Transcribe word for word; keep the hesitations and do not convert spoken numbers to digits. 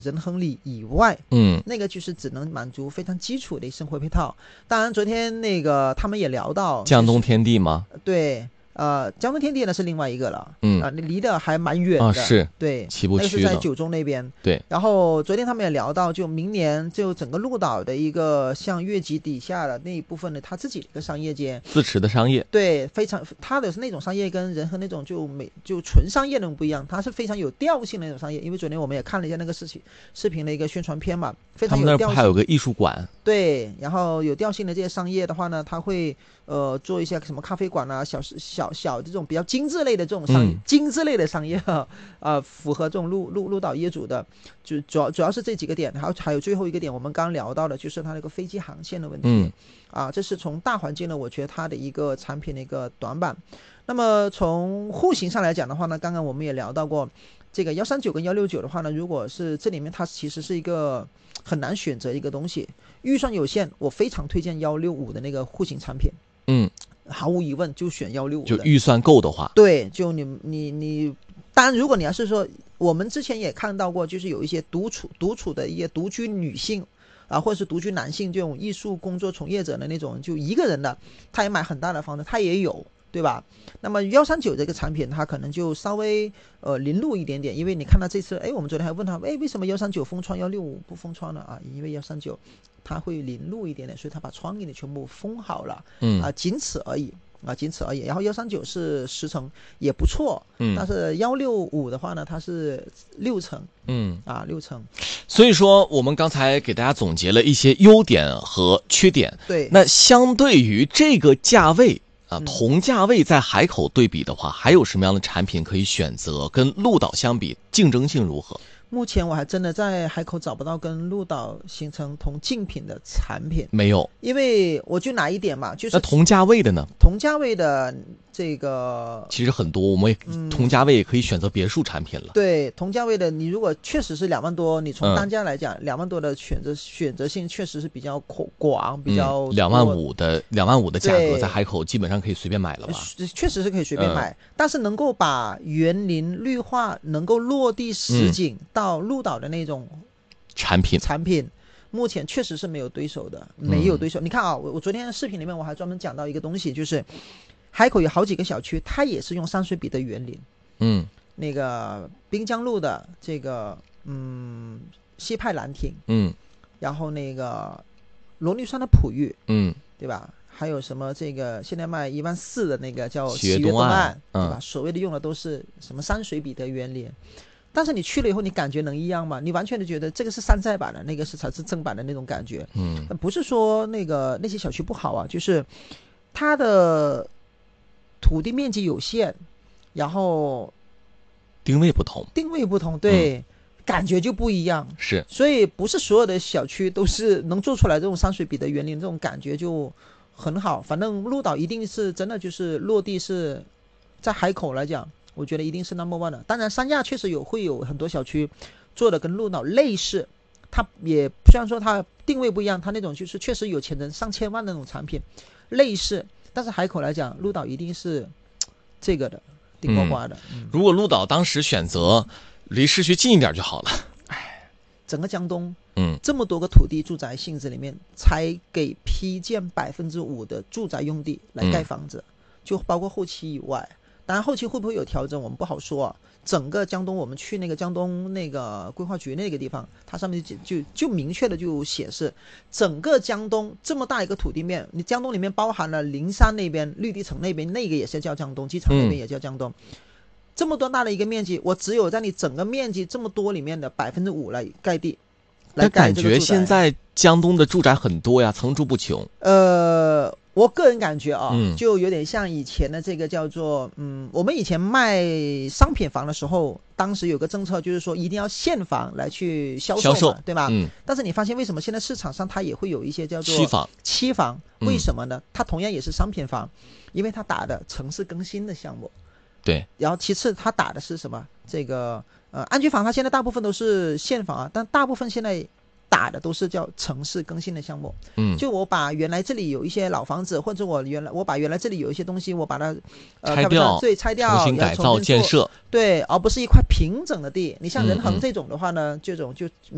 仁恒里以外， 嗯， 那个就是只能满足非常基础的生活配套。当然，昨天那个他们也聊到江东天地吗？ 对。呃，江东天地呢是另外一个了， 嗯啊、呃，离得还蛮远的， 啊、是， 对， 起步区那个是在九中那边， 对。 然后昨天他们也聊到，就明年就整个鹿岛的一个像越级底下的那一部分的他自己的一个商业街， 自持的商业， 对，非常他的那种商业跟仁和那种就美就纯商业那种不一样，它是非常有调性的那种商业。因为昨天我们也看了一下那个视频视频的一个宣传片嘛，非常有调性。 他们那儿还有个艺术馆， 对，然后有调性的这些商业的话呢，他会呃做一些什么咖啡馆啊，小小小这种比较精致类的这种商业，嗯、精致类的商业啊、呃，符合这种鹿鹿鹿岛业主的，就主要主要是这几个点，还有还有最后一个点，我们刚聊到的就是它那个飞机航线的问题， 嗯、 啊，这是从大环境呢，我觉得它的一个产品的一个短板。那么从户型上来讲的话呢，刚刚我们也聊到过，这个幺三九跟幺六九的话呢，如果是这里面它其实是一个很难选择一个东西，预算有限，我非常推荐幺六五的那个户型产品。 嗯， 毫无疑问就选幺六五。 就预算够的话， 对，就你你你，当然如果你要是说，我们之前也看到过，就是有一些独处独处的一些独居女性啊，或者是独居男性这种艺术工作从业者的那种，就一个人的，他也买很大的房子，他也有。对吧？那么幺三九这个产品，它可能就稍微呃零路一点点，因为你看到这次，哎，我们昨天还问他，哎，为什么幺三九封窗，幺六五不封窗呢？啊，因为幺三九它会零路一点点，所以它把窗给你全部封好了， 嗯啊，仅此而已。啊，仅此而已。然后幺三九是十层，也不错， 嗯， 但是幺六五的话呢，它是六层， 嗯啊，六层。 所以说，我们刚才给大家总结了一些优点和缺点。 对， 那相对于这个价位啊，同价位在海口对比的话，还有什么样的产品可以选择？跟鹿岛相比，竞争性如何？ 目前我还真的在海口找不到跟鹿岛形成同竞品的产品， 没有。 因为我就拿一点嘛，就是那同价位的呢？ 同价位的这个其实很多，我们也同价位也可以选择别墅产品了。 嗯、对，同价位的，你如果确实是两万多，你从单价来讲，两、嗯、万多的选择选择性确实是比较广，比较两、嗯、万五的两万五的价格，在海口基本上可以随便买了吧？ 确实是可以随便买，嗯、但是能够把园林绿化能够落地实景到鹿岛的那种产品产品。目前确实是没有对手的，没有对手。嗯、你看啊，我我昨天视频里面我还专门讲到一个东西，就是海口有好几个小区，它也是用山水比的园林。 嗯， 那个滨江路的这个嗯西派兰亭， 嗯， 然后那个罗律山的璞玉， 嗯， 对吧？还有什么这个现在卖一万四的那个叫喜悦东岸， 嗯、 对吧？所谓的用的都是什么山水比的园林。但是你去了以后，你感觉能一样吗？你完全的觉得这个是山寨版的，那个是才是正版的那种感觉。 嗯， 不是说那个那些小区不好啊，就是它的土地面积有限，然后定位不同， 定位不同，对，嗯、感觉就不一样。 是， 所以不是所有的小区都是能做出来这种山水比的园林，这种感觉就很好。反正鹿岛一定是真的就是落地是在海口来讲。我觉得一定是 number one 的，当然三亚确实有会有很多小区做的跟鹿岛类似，它也虽然说它定位不一样，它那种就是确实有钱人上千万的那种产品类似，但是海口来讲，鹿岛一定是这个的顶呱呱的、 嗯嗯。如果鹿岛当时选择离市区近一点就好了。 哎，整个江东， 嗯， 这么多个土地住宅性质里面，才给批建百分之五的住宅用地来盖房子，嗯、就包括后期以外。当然后期会不会有调整我们不好说啊。整个江东我们去那个江东那个规划局那个地方，它上面就就就明确的就显示，整个江东这么大一个土地面，你江东里面包含了灵山那边绿地城那边那个也是叫江东，机场那边也叫江东、嗯、这么多大的一个面积，我只有在你整个面积这么多里面的百分之五来盖地。 但感觉现在江东的住宅很多呀，层出不穷。 呃我个人感觉啊、 嗯， 就有点像以前的这个叫做，嗯，我们以前卖商品房的时候，当时有个政策就是说一定要现房来去销售嘛， 销售对吧？ 嗯。 但是你发现为什么现在市场上它也会有一些叫做期房？ 期房，为什么呢？嗯、它同样也是商品房，因为它打的城市更新的项目。 对。 然后其次它打的是什么？这个呃安居房，它现在大部分都是现房啊，但大部分现在。打的都是叫城市更新的项目， 嗯， 就我把原来这里有一些老房子，或者我原来我把原来这里有一些东西，我把它呃拆掉， 对，拆掉， 重新改造建设， 对，而不是一块平整的地。你像仁恒这种的话呢， 嗯、 这种就